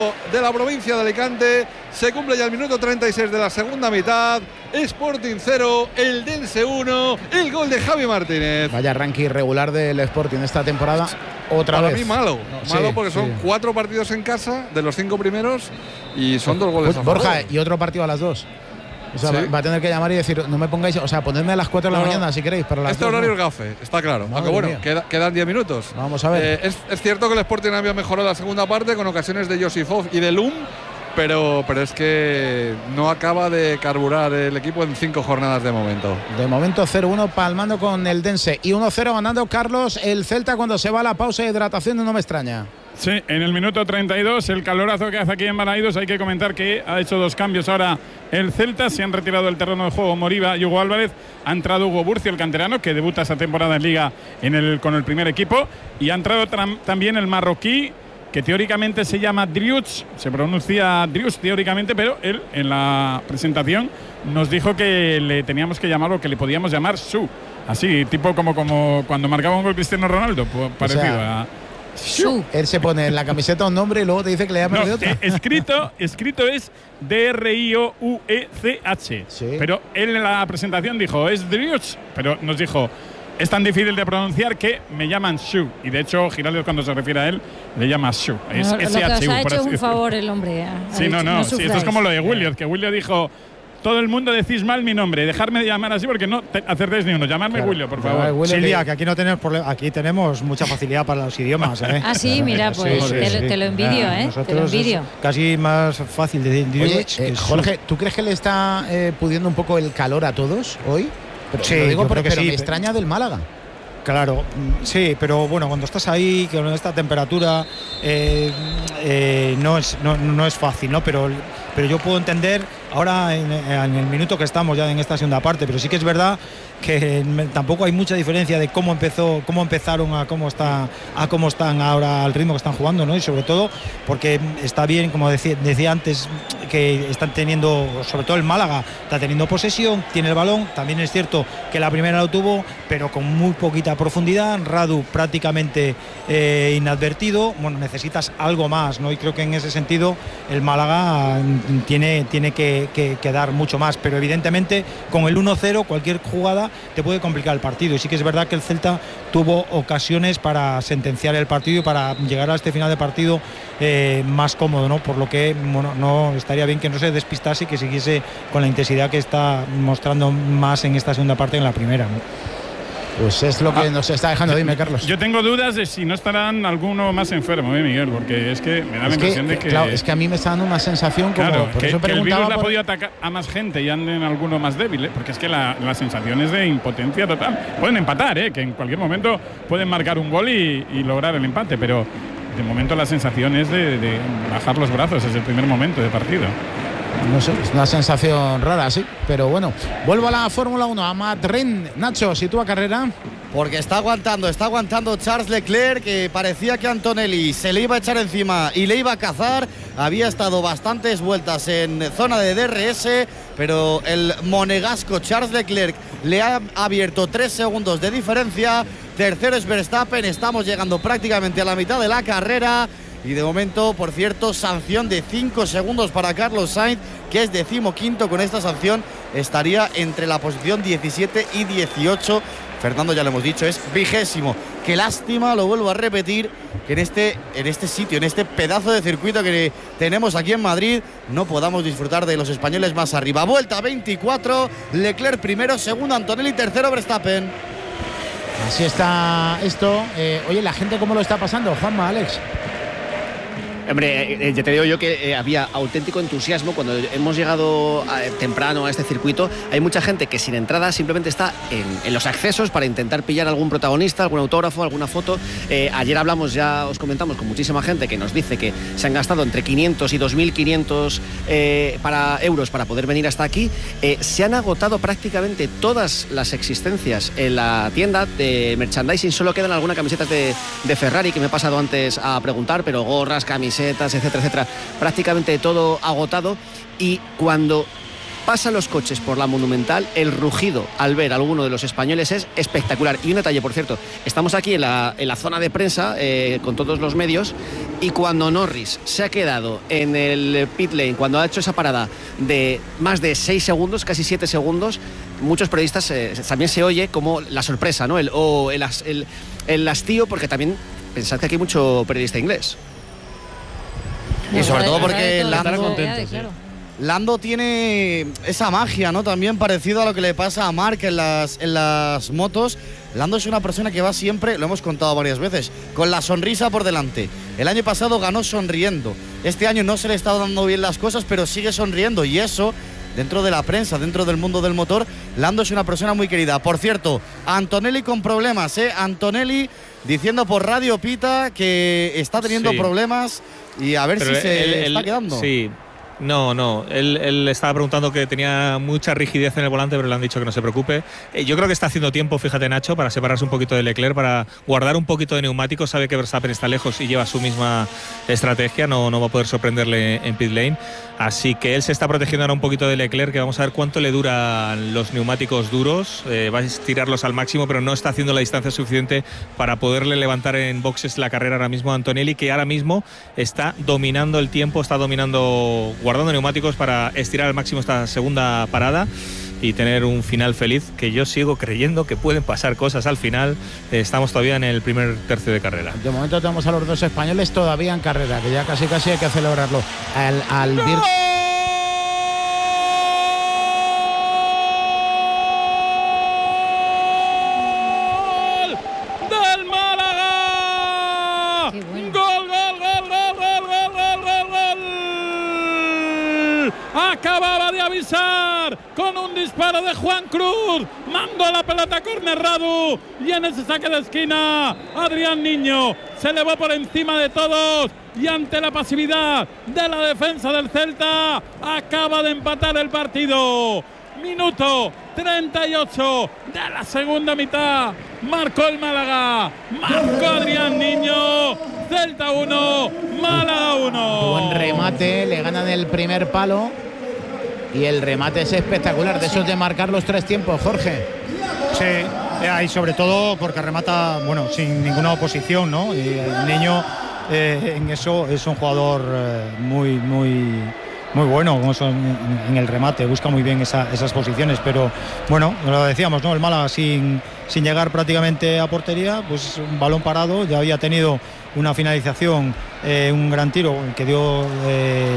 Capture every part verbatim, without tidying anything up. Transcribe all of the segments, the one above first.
de la provincia de Alicante. Se cumple ya el minuto treinta y seis de la segunda mitad. Sporting cero, Eldense uno. El gol de Javi Martínez. Vaya ranking regular del Sporting esta temporada. Otra Para vez. mí malo, Sí, malo porque son sí. cuatro partidos en casa de los cinco primeros y son dos goles Pues, a favor. Borja, y otro partido a las dos. O sea, Sí. va, va a tener que llamar y decir, no me pongáis, o sea, ponedme a las cuatro de la No, no. mañana si queréis, pero a las Este dos, horario no. es gafe, está claro. Madre Aunque bueno, mía. queda- quedan diez minutos. Vamos a ver. Eh, es, es cierto que el Sporting había mejorado la segunda parte con ocasiones de Josifov y de Lum, pero, pero es que no acaba de carburar el equipo en cinco jornadas de momento. De momento cero uno palmando con el Dense y uno cero ganando Carlos el Celta cuando se va a la pausa de hidratación, no me extraña. Sí, en el minuto treinta y dos, el calorazo que hace aquí en Balaidos. Hay que comentar que ha hecho dos cambios ahora el Celta. Se han retirado del terreno de juego Moriba y Hugo Álvarez. Ha entrado Hugo Burcio, el canterano, que debuta esta temporada en Liga en el, con el primer equipo. Y ha entrado también el marroquí, que teóricamente se llama Driouch, se pronuncia Driouch teóricamente, pero él en la presentación nos dijo que le teníamos que llamar o que le podíamos llamar Su. Así, tipo como, como cuando marcaba un gol Cristiano Ronaldo, pues, parecido O sea, a... Su. Él se pone en la camiseta un nombre y luego te dice que le llames No, de otra. eh, escrito, escrito es D R I O U E C H. Sí. Pero él en la presentación dijo, es Driouch, pero nos dijo, es tan difícil de pronunciar que me llaman Shu. Y de hecho, Giraldo, cuando se refiere a él, le llama Shu. Es No, lo que os S H U, ha por hecho así un decirlo. favor el hombre. ha Sí, dicho, no, no. sí, esto es sufráis. como lo de Williot, que Williot dijo, todo el mundo decís mal mi nombre, dejarme de llamar así porque no te acertéis ni uno. Llamadme Claro. Williot, por Claro, favor. Williot Silvia, que- que aquí no tenemos problema, aquí tenemos mucha facilidad para los idiomas, ¿eh? Ah, sí, mira, pues Sí, te, sí, lo- sí. te lo envidio, Ah, ¿eh? Te nosotros lo es envidio. casi más fácil de decir. Oye, que eh, su- Jorge, ¿tú crees que le está eh, pudiendo un poco el calor a todos hoy? Pero, Sí, lo digo yo porque creo que pero sí, me pero- extraña del Málaga. Claro, mm, sí, pero bueno, cuando estás ahí, con esta temperatura, eh, eh, no, es, no, no es fácil, ¿no? Pero, pero yo puedo entender ahora en, en el minuto que estamos ya en esta segunda parte, pero sí que es verdad que tampoco hay mucha diferencia de cómo empezó, cómo empezaron a cómo está, a cómo están ahora al ritmo que están jugando, ¿no? Y sobre todo porque está bien, como decía, decía antes, que están teniendo, sobre todo el Málaga, está teniendo posesión, tiene el balón. También es cierto que la primera lo tuvo, pero con muy poquita profundidad. Radu prácticamente eh, inadvertido. Bueno, necesitas algo más, ¿no? Y creo que en ese sentido el Málaga mm, tiene, tiene que, que, que dar mucho más, pero evidentemente con el uno cero cualquier jugada te puede complicar el partido. Y sí que es verdad que el Celta tuvo ocasiones para sentenciar el partido y para llegar a este final de partido eh, más cómodo, ¿no? Por lo que bueno, no estaría bien que no se despistase y que siguiese con la intensidad que está mostrando más en esta segunda parte que en la primera, ¿no? Pues es lo que Ah, nos está dejando. Dime, Carlos. Yo tengo dudas de si no estarán alguno más enfermo, ¿eh, Miguel? Porque es que me da la es, que, impresión de que... claro, es que a mí me está dando una sensación como. Claro, por que, eso que el virus preguntaba le ha por- podido atacar a más gente y anden alguno más débil, ¿eh? Porque es que la, la sensación es de impotencia total. Pueden empatar, ¿eh? Que en cualquier momento pueden marcar un gol y, y lograr el empate, pero de momento la sensación es de, de bajar los brazos desde el primer momento de partido. No sé, es una sensación rara, sí. Pero bueno, vuelvo a la Fórmula uno, a Madrid. Nacho, sitúa carrera. Porque está aguantando, está aguantando Charles Leclerc, que parecía que Antonelli se le iba a echar encima y le iba a cazar. Había estado bastantes vueltas en zona de D R S, pero el monegasco Charles Leclerc le ha abierto tres segundos de diferencia. Tercero es Verstappen, estamos llegando prácticamente a la mitad de la carrera. Y de momento, por cierto, sanción de cinco segundos para Carlos Sainz, que es decimoquinto. Con esta sanción estaría entre la posición diecisiete y dieciocho. Fernando, ya lo hemos dicho, es vigésimo. Qué lástima, lo vuelvo a repetir, que en este, en este sitio, en este pedazo de circuito que tenemos aquí en Madrid, no podamos disfrutar de los españoles más arriba. Vuelta veinticuatro, Leclerc primero, segundo Antonelli, tercero Verstappen. Así está esto. Eh, oye, ¿la gente cómo lo está pasando? Juanma, Alex. Hombre, eh, ya te digo yo que eh, había auténtico entusiasmo cuando hemos llegado a, temprano a este circuito. Hay mucha gente que sin entrada simplemente está en, en los accesos para intentar pillar algún protagonista, algún autógrafo, alguna foto. Eh, ayer hablamos, ya os comentamos, con muchísima gente que nos dice que se han gastado entre quinientos y dos mil quinientos eh, para, euros para poder venir hasta aquí. Eh, se han agotado prácticamente todas las existencias en la tienda de merchandising. Solo quedan algunas camisetas de, de Ferrari, que me he pasado antes a preguntar, pero gorras, camisetas, etcétera, etcétera, prácticamente todo agotado. Y cuando Pasan los coches por la Monumental, el rugido al ver a alguno de los españoles es espectacular. Y un detalle, por cierto, estamos aquí en la, en la zona de prensa eh, con todos los medios, y cuando Norris se ha quedado en el pit lane, cuando ha hecho esa parada de más de seis segundos, casi siete segundos, muchos periodistas eh, también se oye como la sorpresa, ¿no? El, o el, el, el hastío, porque también pensad que aquí hay mucho periodista inglés. Y sobre todo porque Lando, Lando, contento, claro. Lando tiene esa magia, ¿no? También parecido a lo que le pasa a Marc en las, en las motos. Lando es una persona que va siempre, lo hemos contado varias veces, con la sonrisa por delante. El año pasado ganó sonriendo. Este año no se le está dando bien las cosas, pero sigue sonriendo. Y eso, dentro de la prensa, dentro del mundo del motor, Lando es una persona muy querida. Por cierto, Antonelli con problemas, ¿eh? Antonelli diciendo por Radio Pita que está teniendo sí. problemas y a ver pero si se él, está él, quedando. Sí. No, no, él, él estaba preguntando que tenía mucha rigidez en el volante, pero le han dicho que no se preocupe. Eh, yo creo que está haciendo tiempo, fíjate, Nacho, para separarse un poquito de Leclerc, para guardar un poquito de neumáticos. Sabe que Verstappen está lejos y lleva su misma estrategia, no, no va a poder sorprenderle en pit lane. Así que él se está protegiendo ahora un poquito de Leclerc, que vamos a ver cuánto le duran los neumáticos duros. Eh, va a estirarlos al máximo, pero no está haciendo la distancia suficiente para poderle levantar en boxes la carrera ahora mismo a Antonelli, que ahora mismo está dominando el tiempo, está dominando, guardando neumáticos para estirar al máximo esta segunda parada y tener un final feliz, que yo sigo creyendo que pueden pasar cosas al final. Estamos todavía en el primer tercio de carrera. De momento tenemos a los dos españoles todavía en carrera, que ya casi casi hay que celebrarlo. Al, al ¡No! Vir- ¡Del Málaga! Qué bueno. ¡Gol, gol, gol, gol, gol, gol, gol, gol, gol! Acababa de avisar con un disparo de Juan Cruz. Mandó la pelota a córner Radu. Y en ese saque de esquina, Adrián Niño se elevó por encima de todos. Y ante la pasividad de la defensa del Celta, acaba de empatar el partido. Minuto treinta y ocho de la segunda mitad. Marcó el Málaga. Marcó Adrián Niño. Celta uno, Málaga uno. Buen remate, le ganan el primer palo. Y el remate es espectacular, de esos de marcar los tres tiempos, Jorge. Sí, y sobre todo porque remata, bueno, sin ninguna oposición, ¿no? Y el Niño eh, en eso es un jugador eh, muy, muy, muy bueno como son en, en el remate, busca muy bien esa, esas posiciones, pero bueno, lo decíamos, ¿no? El Málaga sin, sin llegar prácticamente a portería, pues un balón parado, ya había tenido una finalización, eh, un gran tiro que dio eh,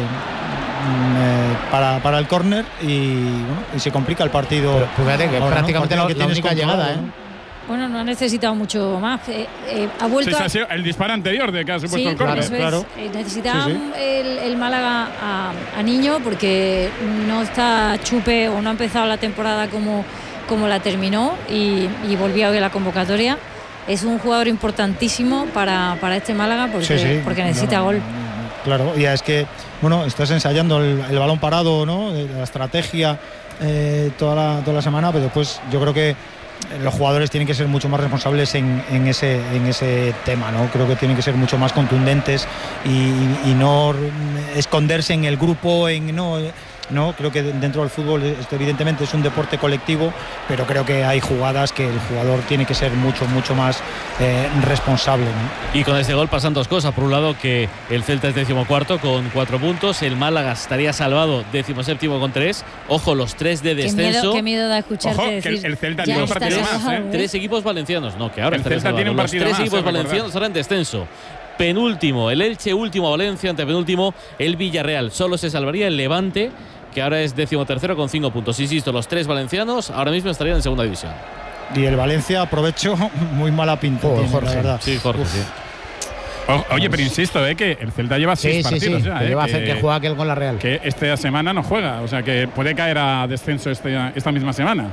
eh, para, para el córner y, bueno, y se complica el partido. Pero, fíjate que ahora, prácticamente ¿no? la, la única llegada, ¿eh? Bueno, no ha necesitado mucho más. Eh, eh, ha vuelto Sí, a... ha sido el disparo anterior de que ha supuesto Sí, el córner. eso es. Claro. Eh, necesitaba Sí, sí. El, el Málaga a, a Niño porque no está Chupe o no ha empezado la temporada como, como la terminó y, y volvió hoy a la convocatoria. Es un jugador importantísimo para, para este Málaga porque, Sí, sí. porque necesita No, gol. Claro, y es que, bueno, estás ensayando el, el balón parado, ¿no? La estrategia eh, toda, la, toda la semana, pero después yo creo que los jugadores tienen que ser mucho más responsables en, en, ese, en ese tema, ¿no? Creo que tienen que ser mucho más contundentes y, y no esconderse en el grupo, en no... No, creo que dentro del fútbol esto evidentemente es un deporte colectivo, pero creo que hay jugadas que el jugador tiene que ser mucho, mucho más eh, responsable, ¿no? Y con este gol pasan dos cosas. Por un lado, que el Celta es decimocuarto con cuatro puntos, el Málaga estaría salvado decimoséptimo con tres. Ojo, los tres de descenso. Qué miedo, qué miedo da escucharte Ojo, que decir, el- el Celta ya tiene un está partido más, salvado, ¿eh? ¿eh? Tres equipos valencianos. No, que ahora El estaría Celta tiene un salvado. partido Los tres más, equipos eh, recordad. valencianos ahora en descenso. Penúltimo, el Elche, último Valencia, antepenúltimo el Villarreal. Solo se salvaría el Levante, que ahora es decimotercero con cinco puntos. Insisto, los tres valencianos ahora mismo estarían en segunda división. Y el Valencia, aprovecho, muy mala pinta, Oh, tiene, Jorge. la verdad. Sí, Jorge, Uf. sí. O- Oye, pero insisto, eh, que el Celta lleva Sí, seis sí, sí, partidos ya, que eh, lleva a que- hacer que juega aquel con la Real. que esta semana no juega, o sea que puede caer a descenso este, esta misma semana.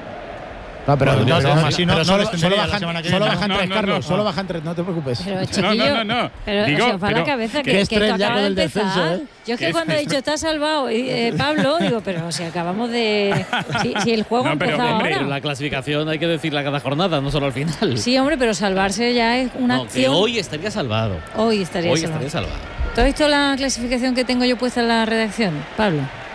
No, pero, Bueno, no, pero no, aún así no- pero no solo, descendería solo la bajan, semana que solo viene. bajan No, tres, no, Carlos, no. solo bajan tres, no te preocupes. Pero No, chiquillo, no, no, no. pero Digo, se os va pero- la cabeza que, que que, es que tres esto ya acaba con de el descenso, empezar. ¿eh? Yo es Que que es- cuando he dicho está salvado, eh, Pablo, digo, pero si acabamos de... Si, si el juego No, ha pero, empezado hombre, Pero ahora. la clasificación hay que decirla cada jornada, no solo al final. Sí, hombre, pero salvarse ya es una No, que acción. hoy estaría salvado. Hoy estaría Hoy salvado. estaría salvado. ¿Tú has visto la clasificación que tengo yo puesta en la redacción, Pablo?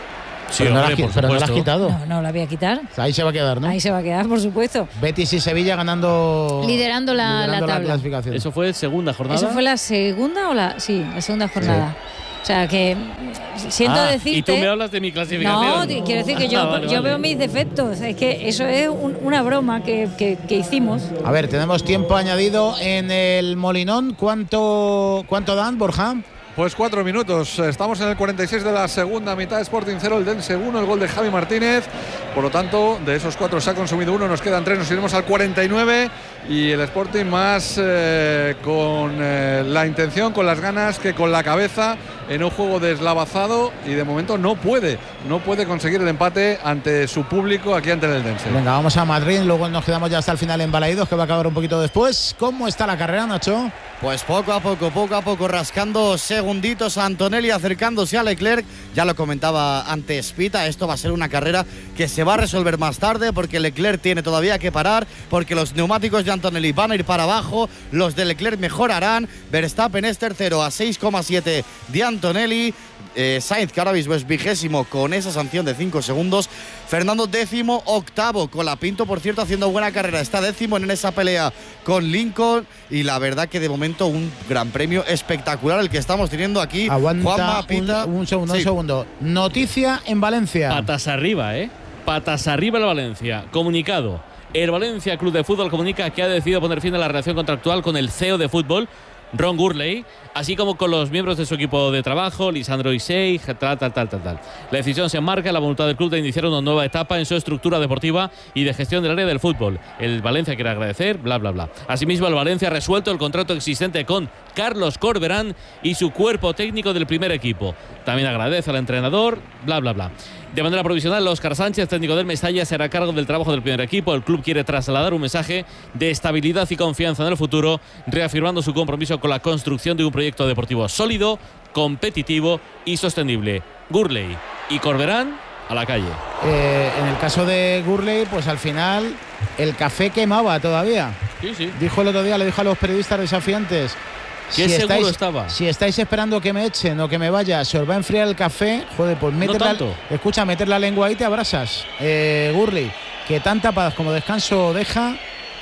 Sí, pero, hombre, no la, por pero no la has supuesto. quitado. No, no la voy a quitar. O sea, ahí se va a quedar, ¿no? Ahí se va a quedar, por supuesto. Betis y Sevilla ganando. Liderando la, liderando la tabla. clasificación. Eso fue segunda jornada. ¿Eso fue la segunda o la...? Sí, la segunda jornada. Sí. O sea, que siento ah, decirte... Y tú me hablas de mi clasificación. No, quiero decir que yo, ah, vale, yo vale. veo mis defectos. Es que eso es un, una broma que, que, que hicimos. A ver, tenemos tiempo añadido en el Molinón. ¿Cuánto, cuánto dan, Borja? Pues cuatro minutos. Estamos en el cuarenta y seis de la segunda mitad. Sporting cero, el Dense uno, el gol de Javi Martínez. Por lo tanto, de esos cuatro se ha consumido uno, nos quedan tres, nos iremos al cuarenta y nueve. Y el Sporting más eh, con eh, la intención, con las ganas que con la cabeza en un juego deslavazado. Y de momento no puede, no puede conseguir el empate ante su público aquí ante el Eldense. Venga, vamos a Madrid, luego nos quedamos ya hasta el final en Balaídos, que va a acabar un poquito después. ¿Cómo está la carrera, Nacho? Pues poco a poco, poco a poco, rascando segunditos a Antonelli, acercándose a Leclerc. Ya lo comentaba antes Pita, esto va a ser una carrera que se va a resolver más tarde, porque Leclerc tiene todavía que parar, porque los neumáticos de Antonelli van a ir para abajo, los de Leclerc mejorarán. Verstappen es tercero a seis coma siete de Antonelli. Eh, Sainz, que ahora mismo es vigésimo con esa sanción de cinco segundos. Fernando décimo octavo. Colapinto, por cierto, haciendo buena carrera. Está décimo en esa pelea con Lincoln. Y la verdad que de momento un gran premio espectacular el que estamos teniendo aquí. Aguanta Juanma, Pita. Un, un segundo, Sí. un segundo. Noticia en Valencia. Patas arriba, ¿eh? Patas arriba el Valencia. Comunicado. El Valencia Club de Fútbol comunica que ha decidido poner fin a la relación contractual con el C E O de fútbol, Ron Gurley, así como con los miembros de su equipo de trabajo, Lisandro Isey, tal, tal, tal, tal, tal. La decisión se enmarca en la voluntad del club de iniciar una nueva etapa en su estructura deportiva y de gestión del área del fútbol. El Valencia quiere agradecer, bla, bla, bla. Asimismo, el Valencia ha resuelto el contrato existente con Carlos Corberán y su cuerpo técnico del primer equipo. También agradece al entrenador, bla, bla, bla. De manera provisional, Óscar Sánchez, técnico del Mestalla, será a cargo del trabajo del primer equipo. El club quiere trasladar un mensaje de estabilidad y confianza en el futuro, reafirmando su compromiso con la construcción de un proyecto deportivo sólido, competitivo y sostenible. Gurley y Corberán a la calle. Eh, en el caso de Gurley, pues al final el café quemaba todavía. Sí, sí. Dijo el otro día, le dijo a los periodistas desafiantes: Qué si seguro estáis, estaba. si estáis esperando que me echen o que me vaya, se os va a enfriar el café, joder, pues meter, No la, tanto. escucha, meter la lengua ahí te abrasas. Eh, Gurley, que tanta paz como descanso deja,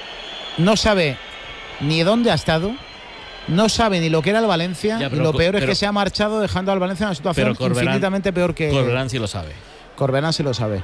no sabe ni dónde ha estado, no sabe ni lo que era el Valencia, Ya, y pero lo Co- peor es pero- que se ha marchado dejando al Valencia en una situación Pero Corberán- infinitamente peor que... Corberán sí lo sabe. Corberán se lo sabe.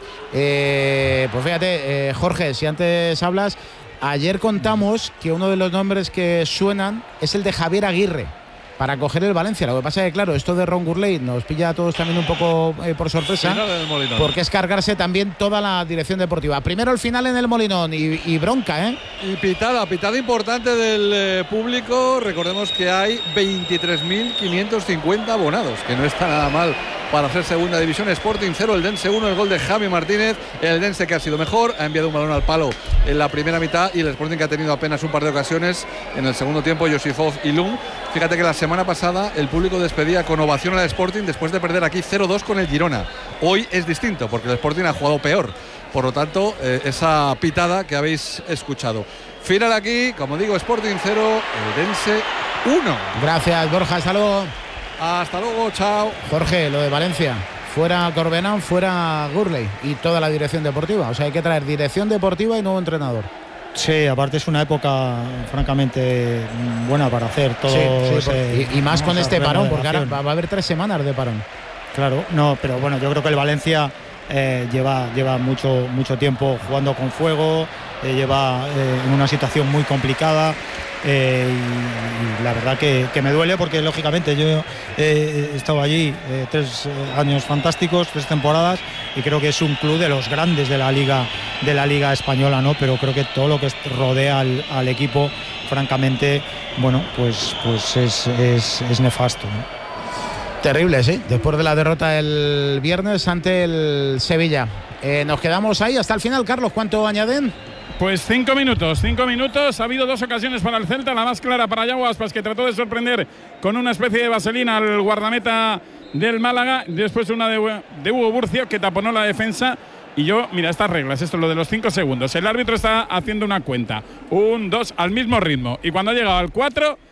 Eh, pues fíjate, eh, Jorge, si antes hablas, ayer contamos que uno de los nombres que suenan es el de Javier Aguirre para coger el Valencia. Lo que pasa es que, claro, esto de Ron Gurley nos pilla a todos también un poco eh, por sorpresa, Final del Molinón. porque es cargarse también toda la dirección deportiva. Primero el final en el Molinón y, y bronca, ¿eh? Y pitada, pitada importante del eh, público. Recordemos que hay veintitrés mil quinientos cincuenta abonados, que no está nada mal para hacer segunda división. Sporting cero, el Dense uno, el gol de Javi Martínez. El Dense, que ha sido mejor, ha enviado un balón al palo en la primera mitad, y el Sporting, que ha tenido apenas un par de ocasiones en el segundo tiempo, Josifov y Lum. Fíjate que la semana pasada el público despedía con ovación al Sporting después de perder aquí cero dos con el Girona. Hoy es distinto, porque el Sporting ha jugado peor. Por lo tanto, eh, esa pitada que habéis escuchado. Final aquí, como digo, Sporting cero, el Dense uno. Gracias, Borja, hasta luego. Hasta luego, chao. Jorge, lo de Valencia. Fuera Corberán, fuera Gurley y toda la dirección deportiva. O sea, hay que traer dirección deportiva y nuevo entrenador. Sí, aparte es una época francamente buena para hacer todo. Sí, sí, ese- y, y más con esa este parón, porque ahora remodelación. va, va a haber tres semanas de parón. Claro, no, pero bueno, yo creo que el Valencia eh, lleva, lleva mucho, mucho tiempo jugando con fuego, eh, lleva eh, en una situación muy complicada. Eh, y, y la verdad que, que me duele, porque lógicamente yo eh, he estado allí eh, tres eh, años fantásticos, tres temporadas, y creo que es un club de los grandes de la liga de la liga española, ¿no? Pero creo que todo lo que rodea al, al equipo, francamente, bueno, pues, pues es, es, es nefasto, ¿no? Terrible, sí. Después de la derrota el viernes ante el Sevilla. Eh, nos quedamos ahí hasta el final. Carlos, ¿cuánto añaden? Pues cinco minutos, cinco minutos. Ha habido dos ocasiones para el Celta. La más clara para Yago Aspas, que trató de sorprender con una especie de vaselina al guardameta del Málaga. Después una de, de Hugo Burcio, que taponó la defensa. Y yo, mira, estas reglas, esto es lo de los cinco segundos. El árbitro está haciendo una cuenta. Un, dos, al mismo ritmo. Y cuando ha llegado al cuatro,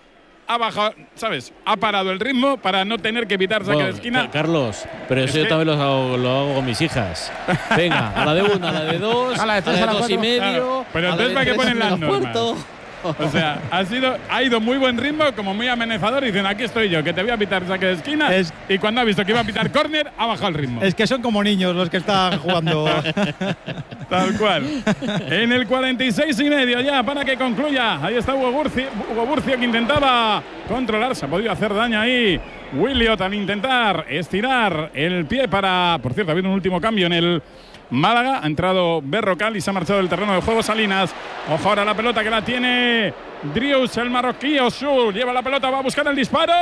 ha bajado, ¿sabes? Ha parado el ritmo para no tener que pitar saque Bueno, de esquina. Carlos, pero eso Es yo que- también lo hago, lo hago con mis hijas. Venga, a la de una, a la de dos, A la de tres, a a la la de dos y cuatro. medio. Claro, pero a la entonces de ¿para qué tres ponen las menos normas? cuarto. O sea, ha, sido, ha ido muy buen ritmo, como muy amenazador, y dicen, aquí estoy yo, que te voy a pitar saque de esquina. Es- y cuando ha visto que iba a pitar córner, ha bajado el ritmo. Es que son como niños los que están jugando. Tal cual. En el cuarenta y seis y medio ya, para que concluya. Ahí está Hugo Burcio, Hugo Burcio que intentaba controlar. Se ha podido hacer daño ahí. Williot al intentar estirar el pie para… Por cierto, ha habido un último cambio en el Málaga. Ha entrado Berrocal y se ha marchado del terreno de juego Salinas. Ojo ahora la pelota que la tiene Drius, el marroquí. Osu lleva la pelota, va a buscar el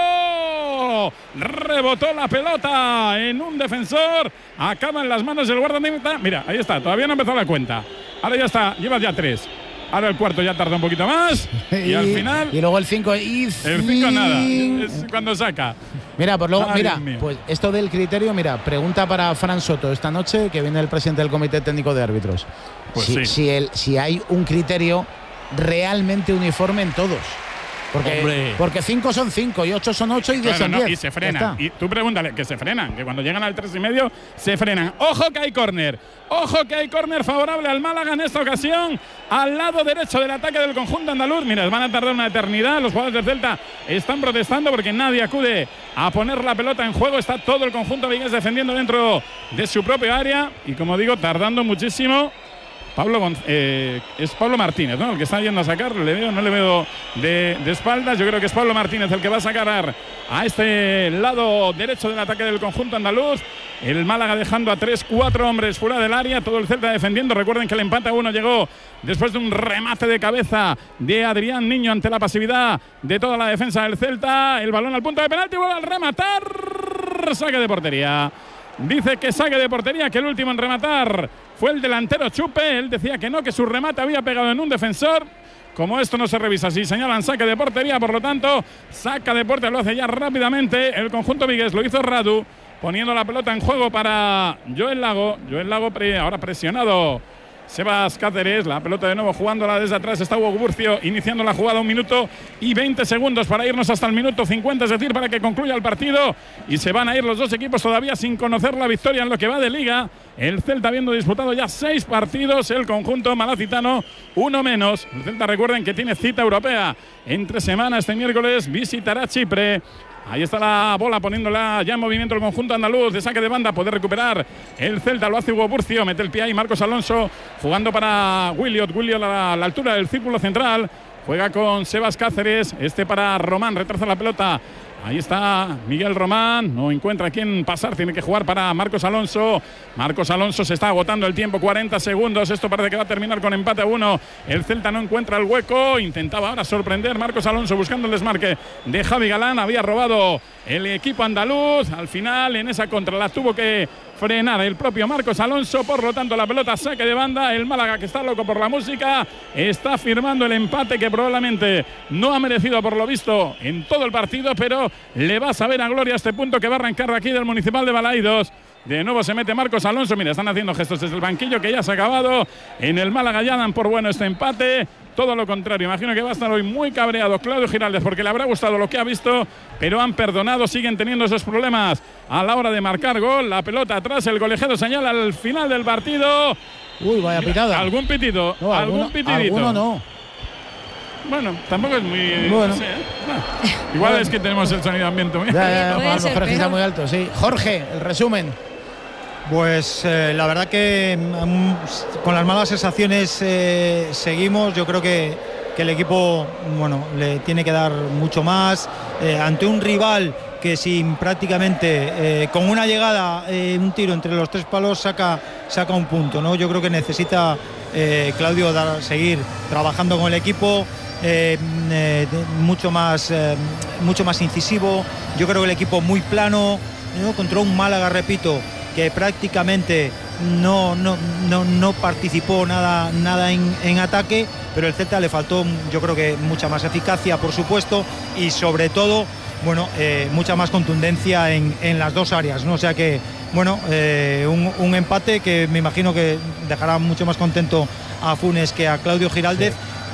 disparo. Rebotó la pelota en un defensor. Acaba en las manos del guardameta. Mira, ahí está, todavía no ha empezado la cuenta. Ahora ya está, lleva ya tres. Ahora el cuarto ya tarda un poquito más. Y, al final, Y luego el cinco. Y el cinco nada. Es cuando saca. Mira, pues luego, Ay, mira, Dios mío. pues esto del criterio, mira, pregunta para Fran Soto esta noche, que viene el presidente del Comité Técnico de Árbitros. Pues si, sí. si, el, si hay un criterio realmente uniforme en todos. Porque, Hombre. porque cinco son cinco y ocho son ocho y diez Claro, son no, diez. y se Ya frenan. está. Y tú pregúntale que se frenan, que cuando llegan al tres y medio se frenan. Ojo que hay córner. Ojo que hay córner favorable al Málaga en esta ocasión. Al lado derecho del ataque del conjunto andaluz. Mira, van a tardar una eternidad. Los jugadores del Celta están protestando porque nadie acude a poner la pelota en juego. Está todo el conjunto vigués defendiendo dentro de su propio área. Y como digo, tardando muchísimo. Pablo Gonz- eh, es Pablo Martínez, ¿no? El que está yendo a sacar, le veo, no le veo de, de espaldas. Yo creo que es Pablo Martínez el que va a sacar a este lado derecho del ataque del conjunto andaluz. El Málaga dejando a tres, cuatro hombres fuera del área, todo el Celta defendiendo. Recuerden que el empate a uno llegó después de un remate de cabeza de Adrián Niño ante la pasividad de toda la defensa del Celta. El balón al punto de penalti, vuelve al rematar. Saque de portería. Dice que saque de portería, que el último en rematar fue el delantero Chupe. Él decía que no, que su remate había pegado en un defensor. Como esto no se revisa, si señalan saque de portería, por lo tanto, saca de portería, lo hace ya rápidamente el conjunto vigués. Lo hizo Radu, poniendo la pelota en juego para Joel Lago. Joel Lago pre, ahora presionado. Sebas Cáceres, la pelota de nuevo jugándola desde atrás, está Hugo Burcio iniciando la jugada, un minuto y veinte segundos para irnos hasta el minuto cincuenta, es decir, para que concluya el partido, y se van a ir los dos equipos todavía sin conocer la victoria en lo que va de Liga. El Celta habiendo disputado ya seis partidos, el conjunto malacitano uno menos. El Celta, recuerden que tiene cita europea entre semana, este miércoles visitará Chipre. Ahí está la bola poniéndola ya en movimiento el conjunto andaluz de saque de banda. Puede recuperar el Celta, lo hace Hugo Burcio, mete el pie ahí Marcos Alonso jugando para Williot. Williot a la altura del círculo central. Juega con Sebas Cáceres, este para Román, retrasa la pelota. Ahí está Miguel Román, no encuentra quién pasar, tiene que jugar para Marcos Alonso. Marcos Alonso se está agotando el tiempo, cuarenta segundos, esto parece que va a terminar con empate a uno. El Celta no encuentra el hueco, intentaba ahora sorprender Marcos Alonso buscando el desmarque de Javi Galán, había robado el equipo andaluz, al final en esa contra la tuvo que frenar el propio Marcos Alonso, por lo tanto la pelota saque de banda. El Málaga, que está loco por la música, está firmando el empate que probablemente no ha merecido por lo visto en todo el partido, pero le va a saber a gloria este punto que va a arrancar de aquí del Municipal de Balaidos. De nuevo se mete Marcos Alonso, mira, están haciendo gestos desde el banquillo que ya se ha acabado. En el Málaga ya dan por bueno este empate. Todo lo contrario, imagino que va a estar hoy muy cabreado Claudio Giraldez porque le habrá gustado lo que ha visto, pero han perdonado, siguen teniendo esos problemas a la hora de marcar gol. La pelota atrás, el colegiado señala al final del partido. Uy, vaya pitada. Algún pitito, No, algún alguno, pitidito. alguno no. Bueno, tampoco es muy… Bueno. no sé, ¿eh? Bueno, igual es que tenemos el sonido ambiente muy… Ya, ya, Puede a lo ser mejor es que está peor. muy alto, sí. Jorge, el resumen. Pues eh, la verdad que mm, con las malas sensaciones eh, seguimos. Yo creo que, que el equipo, bueno, le tiene que dar mucho más eh, ante un rival que sin prácticamente eh, con una llegada, eh, un tiro entre los tres palos saca, saca un punto, ¿no? Yo creo que necesita eh, Claudio dar, seguir trabajando con el equipo. Eh, eh, mucho más eh, mucho más incisivo. Yo creo que el equipo muy plano, ¿no? Contra un Málaga, repito, que prácticamente no, no, no, no participó nada, nada en, en ataque, pero el Celta le faltó, yo creo que mucha más eficacia, por supuesto, y sobre todo, bueno, eh, mucha más contundencia en, en las dos áreas, ¿no? O sea que, bueno, eh, un, un empate que me imagino que dejará mucho más contento a Funes que a Claudio Giraldez. Sí.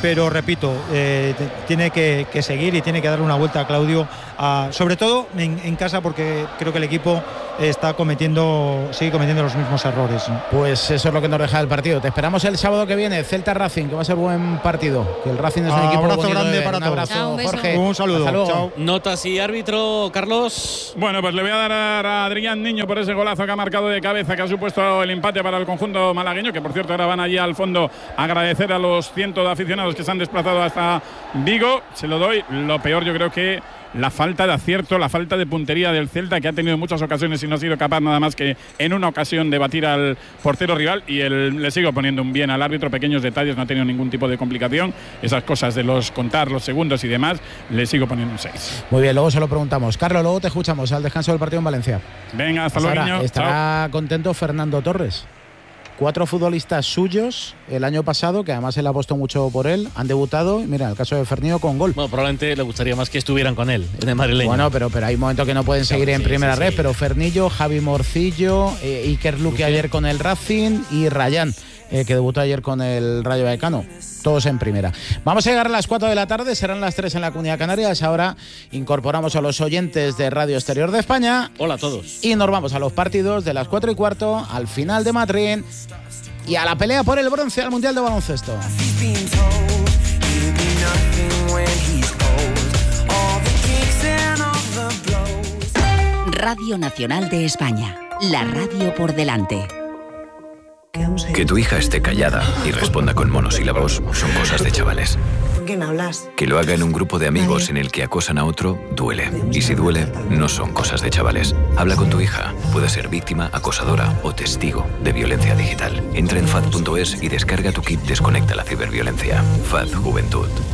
pero repito, eh, tiene que, que seguir y tiene que darle una vuelta a Claudio, a, sobre todo en, en casa, porque creo que el equipo está cometiendo, sigue cometiendo los mismos errores. Pues eso es lo que nos deja el partido. Te esperamos el sábado que viene, Celta Racing, que va a ser buen partido. Que el Racing es un Ah, equipo abrazo bonito grande de ver. para Un todos. abrazo, Chao, un beso. Jorge. Un saludo. Hasta luego. Chao. Notas y árbitro, Carlos. Bueno, pues le voy a dar a Adrián Niño por ese golazo que ha marcado de cabeza, que ha supuesto el empate para el conjunto malagueño, que por cierto ahora van allí al fondo a agradecer a los cientos de aficionados que se han desplazado hasta Vigo. Se lo doy. Lo peor yo creo que la falta de acierto, la falta de puntería del Celta, que ha tenido muchas ocasiones y no ha sido capaz nada más que en una ocasión de batir al portero rival. Y el, le sigo poniendo un bien al árbitro, pequeños detalles, no ha tenido ningún tipo de complicación. Esas cosas de los contar los segundos y demás, le sigo poniendo un seis. Muy bien, luego se lo preguntamos. Carlos, luego te escuchamos al descanso del partido en Valencia. Venga, hasta Pues luego, ahora niño. estará Chao. contento Fernando Torres. Cuatro futbolistas suyos el año pasado, que además él ha apostado mucho por él, han debutado, mira, el caso de Fernio con gol. Bueno, probablemente le gustaría más que estuvieran con él, en el madrileño. Bueno, pero, pero hay momentos que no pueden seguir Claro, en sí, primera sí, red, sí. pero Fernillo, Javi Morcillo, eh, Iker Luque Luque. ayer con el Racing y Rayán, eh, que debutó ayer con el Rayo Vallecano. Todos en primera. Vamos a llegar a las cuatro de la tarde, serán las tres en la Comunidad Canaria. Ahora incorporamos a los oyentes de Radio Exterior de España. Hola a todos. Y nos vamos a los partidos de las cuatro y cuarto, al final de Madrid y a la pelea por el bronce al Mundial de Baloncesto. Radio Nacional de España, la radio por delante. Que tu hija esté callada y responda con monosílabos son cosas de chavales. ¿Con quién hablas? Que lo haga en un grupo de amigos en el que acosan a otro, duele. Y si duele, no son cosas de chavales. Habla con tu hija. Puede ser víctima, acosadora o testigo de violencia digital. Entra en fad punto es y descarga tu kit Desconecta la ciberviolencia. F A D Juventud.